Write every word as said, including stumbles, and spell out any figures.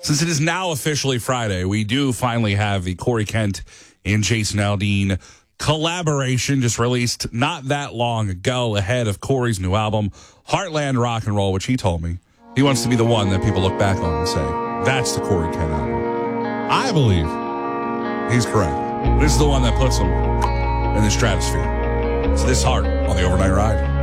Since it is now officially Friday, we do finally have the Corey Kent and Jason Aldean collaboration just released not that long ago ahead of Corey's new album, Heartland Rock and Roll, which he told me he wants to be the one that people look back on and say, that's the Corey Kent album. I believe he's correct. This is the one that puts him in the stratosphere. It's This Heart on the Overnight Ride.